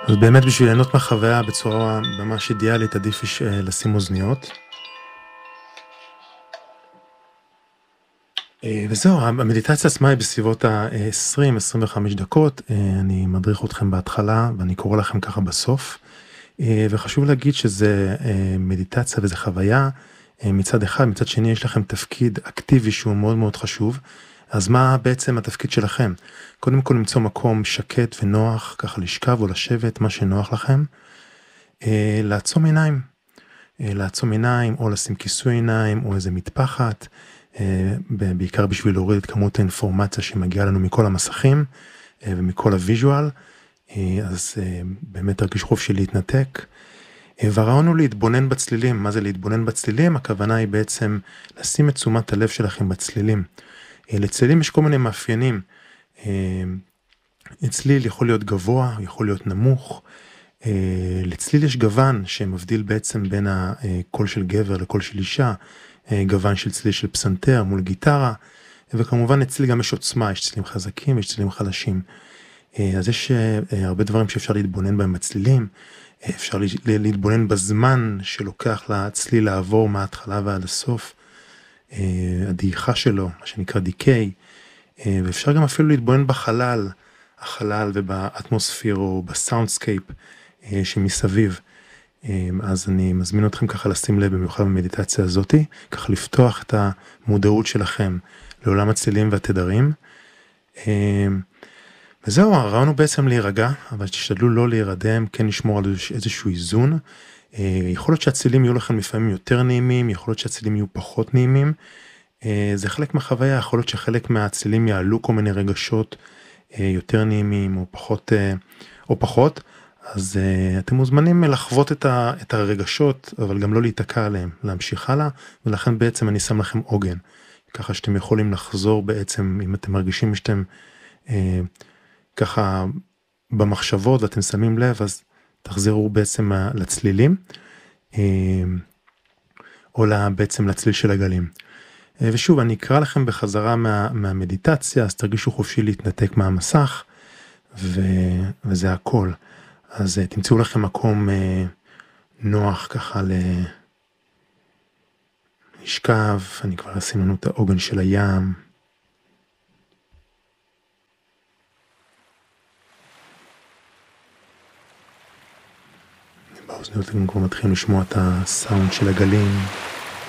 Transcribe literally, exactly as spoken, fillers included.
אז באמת בשביל ליהנות מהחוויה בצורה ממש אידיאלית, עדיף יש, אה, לשים אוזניות. אה, וזהו, המדיטציה עצמה היא בסביבות ה-עשרים עשרים וחמש דקות. אה, אני מדריך אתכם בהתחלה ואני קורא לכם ככה בסוף. אה, וחשוב להגיד שזה אה, מדיטציה וזה חוויה אה, מצד אחד, מצד שני יש לכם תפקיד אקטיבי שהוא מאוד מאוד חשוב. אז מה בעצם התפקיד שלכם? קודם כל למצוא מקום שקט ונוח, ככה לשכב או לשבת, מה שנוח לכם. אה, לעצום עיניים, אה, לעצום עיניים או לשים כיסוי עיניים או איזה מטפחת, אה, ב- בעיקר בשביל להוריד את כמות האינפורמציה שמגיעה לנו מכל המסכים אה, ומכל הוויז'ואל. אה, אז אה, באמת תרגיש חופשי להתנתק. אה, והרעיון הוא להתבונן בצלילים. מה זה להתבונן בצלילים? הכוונה היא בעצם לשים את תשומת הלב שלכם בצלילים. אה, לצלילים יש כל מיני מאפיינים. אה, צליל יכול להיות גבוה, יכול להיות נמוך. אה, לצליל יש גוון שמבדיל בעצם בין הקול של גבר לקול של אישה. אה, גוון של צליל של פסנתר מול גיטרה. וכמובן לצליל גם יש עוצמה, יש צלילים חזקים, יש צלילים חלשים. אה, אז יש אה, הרבה דברים שאפשר להתבונן בהם בצלילים. אה, אפשר לה- להתבונן בזמן שלוקח לצליל לעבור מההתחלה ועד הסוף. אה, הדעיכה שלו, מה שנקרא דיקיי. אה, ואפשר גם אפילו להתבונן בחלל, החלל ובאטמוספיר או בסאונדסקייפ אה, שמסביב. אה, אז אני מזמין אתכם ככה לשים לב במיוחד במדיטציה הזאתי, ככה לפתוח את המודעות שלכם לעולם הצלילים והתדרים. אה, וזהו, הרעיון הוא בעצם להירגע, אבל תשתדלו לא להירדם, כן לשמור על איזוש- איזשהו איזון. אה, יכול להיות שהצלילים יהיו לכם לפעמים יותר נעימים, יכול להיות שהצלילים יהיו פחות נעימים. אה, זה חלק מהחוויה, יכול להיות שחלק מהצלילים יעלו כל מיני רגשות אה, יותר נעימים או פחות, אה, או פחות. אז אה, אתם מוזמנים לחוות את, ה, את הרגשות, אבל גם לא להיתקע עליהם, להמשיך הלאה, ולכן בעצם אני שם לכם עוגן, ככה שאתם יכולים לחזור בעצם, אם אתם מרגישים שאתם אה, ככה במחשבות ואתם שמים לב, אז תחזרו בעצם ה- לצלילים, אה, או לה- בעצם לצליל של הגלים. אה, ושוב, אני אקרא לכם בחזרה מה, מהמדיטציה, אז תרגישו חופשי להתנתק מהמסך, ו, וזה הכל. אז אה, תמצאו לכם מקום אה, נוח ככה לשכב, אני כבר אשים לנו את העוגן של הים. באוזניות אתם כבר מתחילים לשמוע את הסאונד של הגלים.